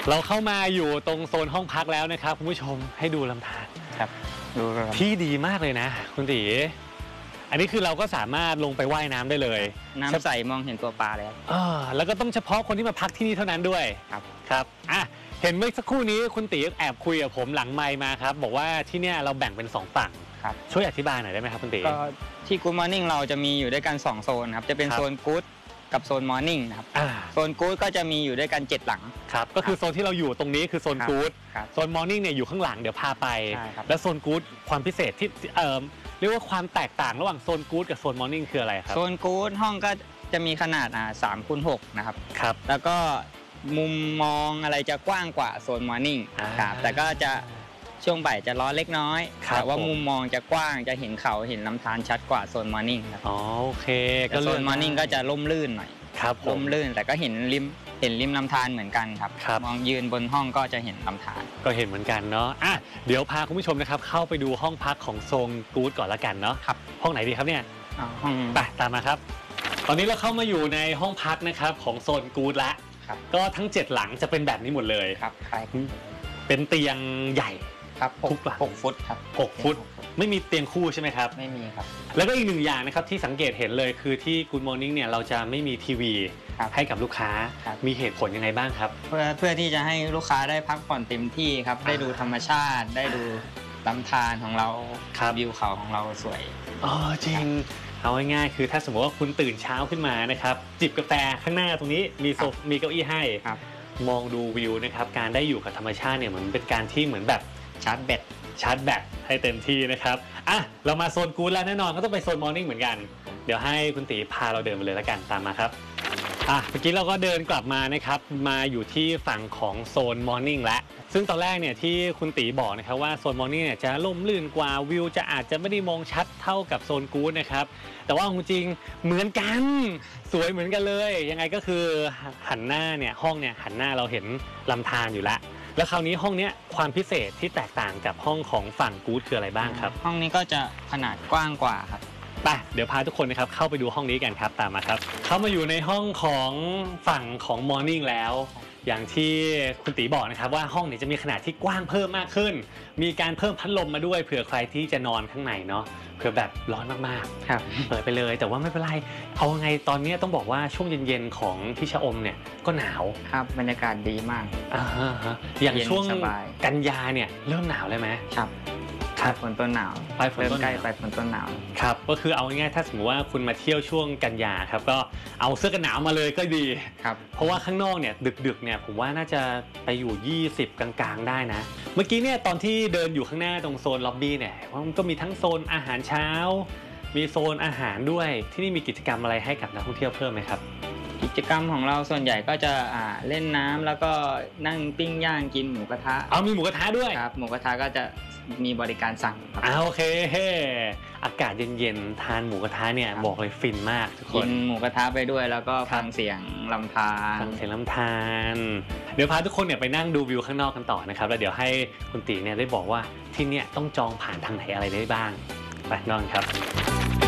เราเข้ามาอยู่ตรงโซนห้องพักแล้วนะครับคุณผู้ชมให้ดูลำธารครับดูที่ดีมากเลยนะคุณตีอันนี้คือเราก็สามารถลงไปว่ายน้ำได้เลยน้ำใสมองเห็นตัวปลาแล้วแล้วก็ต้องเฉพาะคนที่มาพักที่นี่เท่านั้นด้วยครับเห็นเมื่อสักครู่นี้คุณตีแอบคุยกับผมหลังไมค์มาครับบอกว่าที่เนี่ยเราแบ่งเป็น2ฝั่งช่วยอธิบายหน่อยได้ไหมครับคุณตีก็ที่กู๊ดมอร์นิ่งเราจะมีอยู่ด้วยกัน2โซนครับจะเป็นโซนกู๊ดกับโซนมอร์นิ่งนะครับโซนกู๊ดก็จะมีอยู่ด้วยกัน7หลังครับก็คือโซนที่เราอยู่ตรงนี้คือโซนกู๊ดโซนมอร์นิ่งเนี่ยอยู่ข้างหลังเดี๋ยวพาไปแล้วโซนกู๊ดความพิเศษที่เรียกว่าความแตกต่างระหว่างโซนกู๊ดกับโซนมอร์นิ่งคืออะไรครับโซนกู๊ดห้องก็จะมีขนาด3x6นะครับแล้วก็มุมมองอะไรจะกว้างกว่าโซนมอร์นิ่งครับแต่ก็จะช่วงบ่ายจะร้อนเล็กน้อยแต่ว่ามุมมองจะกว้างจะเห็นเขาเห็นลำธารชัดกว่าโซนมอร์นิ่งครับโอเคก็โซนมอร์นิ่งก็จะร่มรื่นหน่อยร่มรื่นแต่ก็เห็นริมลำธารเหมือนกันครับมองยืนบนห้องก็จะเห็นลำธารก็เห็นเหมือนกันเนาะเดี๋ยวพาคุณผู้ชมนะครับเข้าไปดูห้องพักของโซนกู๊ดก่อนละกันเนาะห้องไหนดีครับเนี่ยห้องไปตามมาครับตอนนี้เราเข้ามาอยู่ในห้องพักนะครับของโซนกู๊ดละก็ทั้ง7หลังจะเป็นแบบนี้หมดเลยครับเป็นเตียงใหญ่ครับ6 ฟุตครับ 6 ฟุตไม่มีเตียงคู่ใช่ไหมครับไม่มีครับแล้วก็อีก1อย่างนะครับที่สังเกตเห็นเลยคือที่ Good Morning เนี่ยเราจะไม่มีทีวีให้กับลูกค้ามีเหตุผลยังไงบ้างครับเพื่อที่จะให้ลูกค้าได้พักผ่อนเต็มที่ครับได้ดูธรรมชาติได้ดูลำธารของเราวิวเขาของเราสวยจริงเอาง่ายๆคือถ้าสมมติว่าคุณตื่นเช้าขึ้นมานะครับจิบกาแฟข้างหน้าตรงนี้มีเก้าอี้ให้มองดูวิวนะครับการได้อยู่กับธรรมชาติเนี่ยเหมือนเป็นการที่เหมือนแบบชาร์จแบตให้เต็มที่นะครับเรามาโซนกู๊ดแล้วแน่นอนก็ต้องไปโซนมอร์นิ่งเหมือนกันเดี๋ยวให้คุณตีพาเราเดินไปเลยแล้วกันตามมาครับเมื่อกี้เราก็เดินกลับมานะครับมาอยู่ที่ฝั่งของโซนมอร์นิ่งแล้วซึ่งตอนแรกเนี่ยที่คุณตีบอกนะครับว่าโซนมอร์นิ่งเนี่ยจะร่มรื่นกว่าวิวจะอาจจะไม่ได้มองชัดเท่ากับโซนกู๊ดนะครับแต่ว่าจริงเหมือนกันสวยเหมือนกันเลยยังไงก็คือหันหน้าเนี่ยห้องเนี่ยหันหน้าเราเห็นลำธารอยู่แล้วคราวนี้ห้องนี้ความพิเศษที่แตกต่างกับห้องของฝั่งกู๊ดคืออะไรบ้างครับห้องนี้ก็จะขนาดกว้างกว่าครับไปเดี๋ยวพาทุกคนนะครับเข้าไปดูห้องนี้กันครับตามมาครับเข้ามาอยู่ในห้องของฝั่งของมอร์นิ่งแล้วอย่างที่คุณตีบอกนะครับว่าห้องนี้จะมีขนาดที่กว้างเพิ่มมากขึ้นมีการเพิ่มพัดลมมาด้วยเผื่อใครที่จะนอนข้างในเนาะเผื่อแบบร้อนมากๆเปิดไปเลยแต่ว่าไม่เป็นไรเอาไงตอนนี้ต้องบอกว่าช่วงเย็นๆของที่ชะอมเนี่ยก็หนาวครับบรรยากาศดีมากอย่างช่วงกันยาเนี่ยเริ่มหนาวเลยไหมครับฝนต้นหนาวเริ่มใกล้ไปฝนต้นหนาวครับก็คือเอาง่ายๆถ้าสมมติว่าคุณมาเที่ยวช่วงกันยาครับก็เอาเสื้อกันหนาวมาเลยก็ดีครับเพราะว่าข้างนอกเนี่ยดึกๆเนี่ยผมว่าน่าจะไปอยู่20กลางๆได้นะเมื่อกี้เนี่ยตอนที่เดินอยู่ข้างหน้าตรงโซนล็อบบี้เนี่ยมันก็มีทั้งโซนอาหารเช้ามีโซนอาหารด้วยที่นี่มีกิจกรรมอะไรให้กับนักท่องเที่ยวเพิ่มไหมครับกิจกรรมของเราส่วนใหญ่ก็จะเล่นน้ำแล้วก็นั่งปิ้งย่างกินหมูกระทะมีหมูกระทะด้วยครับหมูกระทะก็จะมีบริการสั่งครับโอเคอากาศเย็นๆทานหมูกระทะเนี่ยบอกเลยฟินมากทุกคนกินหมูกระทะไปด้วยแล้วก็ฟังเสียงลำธารเดี๋ยวพาทุกคนเนี่ยไปนั่งดูวิวข้างนอกกันต่อนะครับแล้วเดี๋ยวให้คุณตีเนี่ยได้บอกว่าที่เนี่ยต้องจองผ่านทางไหนอะไรได้บ้างไปนอนครับ